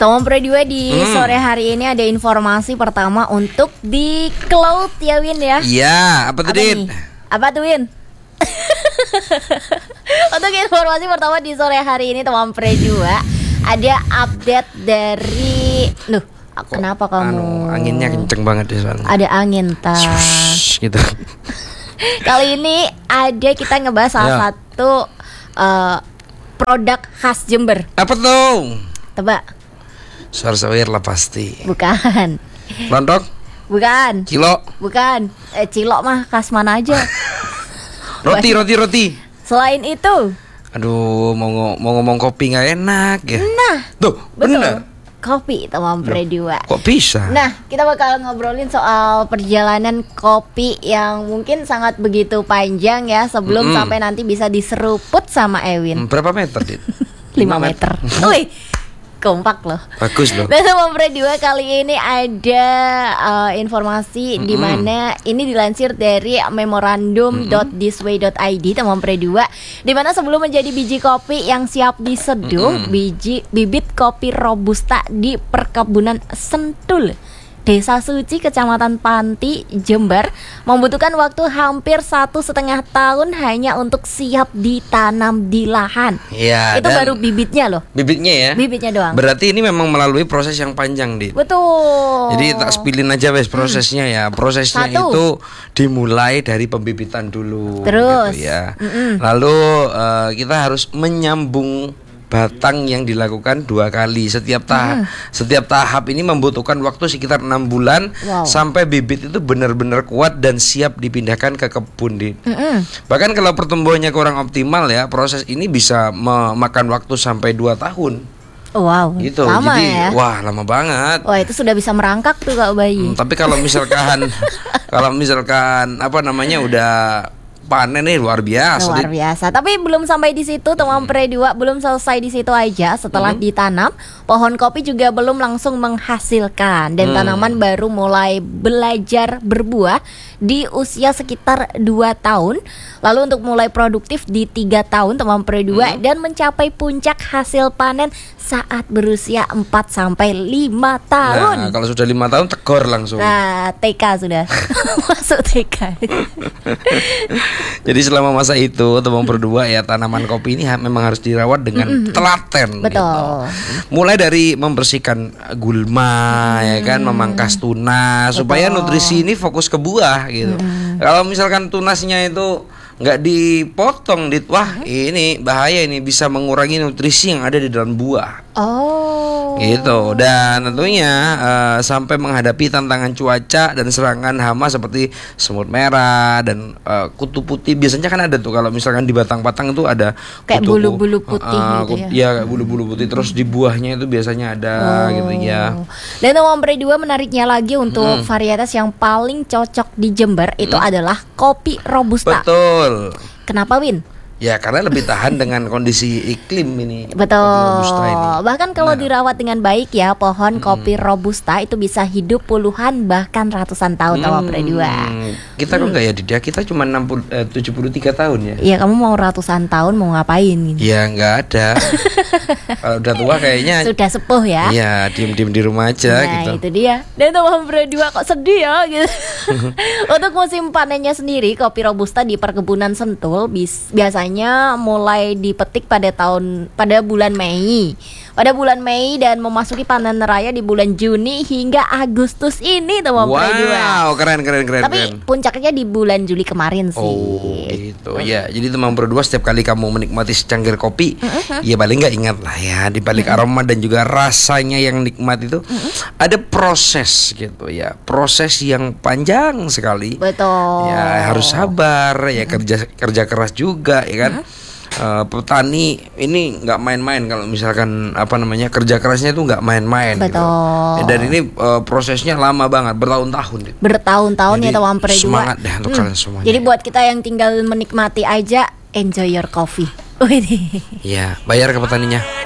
Tomom Pro 2 di sore hari ini ada informasi pertama untuk di cloud ya Win ya. Iya, apa tuh Din? Apa tuh Win? Untuk informasi pertama di sore hari ini Tomom Pro 2 ada update dari kenapa kamu? Anginnya kenceng banget di sana. Ada angin gitu. Kali ini kita ngebahas salah satu produk khas Jember. Apa tuh? Tebak. Sawir lah pasti. Bukan. Lontong? Bukan. Cilok? Bukan. Cilok mah khas mana aja. Roti. Selain itu, aduh, mau ngomong kopi nggak enak ya. Nah, tuh betul. bener. Kopi Tomom Pro 2. Kok bisa? Nah, kita bakal ngobrolin soal perjalanan kopi yang mungkin sangat begitu panjang ya sebelum sampai nanti bisa diseruput sama Ewin. Berapa meter, Dit? 5 meter. Wih, kompak loh. Bagus loh. Dan Tomom Pro 2 kali ini ada informasi di mana ini dilansir dari memorandum.thisway.id Tomom Pro 2, di mana sebelum menjadi biji kopi yang siap diseduh, bibit kopi robusta di perkebunan Sentul, Desa Suci, Kecamatan Panti, Jember, membutuhkan waktu hampir 1,5 tahun hanya untuk siap ditanam di lahan. Ya, itu baru bibitnya loh. Bibitnya ya? Bibitnya doang. Berarti ini memang melalui proses yang panjang, Dit. Betul. Jadi tak spillin aja wes prosesnya ya. Prosesnya itu dimulai dari pembibitan dulu. Terus gitu ya. Lalu kita harus menyambung batang yang dilakukan 2 kali setiap tahap ini membutuhkan waktu sekitar 6 bulan sampai bibit itu benar-benar kuat dan siap dipindahkan ke kebun. Bahkan kalau pertumbuhannya kurang optimal ya, proses ini bisa memakan waktu sampai 2 tahun. Wow, gitu. Lama jadi ya? Wah, lama banget. Wah, itu sudah bisa merangkak tuh Kak bayi. Tapi kalau misalkan apa namanya udah panen nih luar biasa. Luar biasa. Tapi belum sampai di situ Tomom Pro 2, belum selesai di situ aja. Setelah ditanam, pohon kopi juga belum langsung menghasilkan dan tanaman baru mulai belajar berbuah di usia sekitar 2 tahun. Lalu untuk mulai produktif di 3 tahun Tomom Pro 2 dan mencapai puncak hasil panen saat berusia 4 sampai 5 tahun. Nah, kalau sudah 5 tahun tegor langsung. Nah, TK sudah. Masuk TK. Jadi selama masa itu Tomom Pro 2 ya, tanaman kopi ini memang harus dirawat dengan telaten. Betul. Gitu. Mulai dari membersihkan gulma ya kan, memangkas tunas supaya nutrisi ini fokus ke buah gitu. Kalau misalkan tunasnya itu nggak dipotong, wah ini bahaya, ini bisa mengurangi nutrisi yang ada di dalam buah. Gitu. Dan tentunya sampai menghadapi tantangan cuaca dan serangan hama seperti semut merah dan kutu putih. Biasanya kan ada tuh kalau misalkan di batang-batang itu ada kayak bulu-bulu putih gitu ya. Ya, bulu-bulu putih. Terus di buahnya itu biasanya ada gitu ya. Dan Tomom Pro 2 menariknya lagi untuk varietas yang paling cocok di Jember itu adalah kopi robusta. Betul. Kenapa Win? Ya karena lebih tahan dengan kondisi iklim ini. Betul. Robusta ini. Bahkan kalau dirawat dengan baik ya, pohon kopi robusta itu bisa hidup puluhan bahkan ratusan tahun Tomom Pro 2. Kita kok enggak ya Didia? Kita cuma 73 tahun ya. Iya, kamu mau ratusan tahun mau ngapain gitu? Ya enggak ada. Kalau udah tua kayaknya sudah sepuh ya. Iya, diem-diem di rumah aja gitu. Nah, itu dia. Dan Tomom Pro 2 kok sedih ya gitu. Untuk musim panennya sendiri, kopi robusta di perkebunan Sentul biasanya mulai dipetik pada bulan Mei. Pada bulan Mei dan memasuki panen raya di bulan Juni hingga Agustus ini Tomom Pro 2. Wow, keren. Tapi puncaknya di bulan Juli kemarin sih. Oh, gitu. Ya, jadi Tomom Pro 2 setiap kali kamu menikmati secangkir kopi, ya paling nggak ingat lah ya, di balik aroma dan juga rasanya yang nikmat itu ada proses gitu ya. Proses yang panjang sekali. Betul. Ya, harus sabar, ya kerja keras juga ya kan. Petani ini nggak main-main kalau misalkan kerja kerasnya itu nggak main-main. Betul. Gitu. Dan ini prosesnya lama banget, bertahun-tahun. Bertahun-tahun ya Tomom Pro 2. Semangat deh untuk kalian semuanya. Jadi buat kita yang tinggal menikmati aja, enjoy your coffee. Iya, bayar ke petaninya.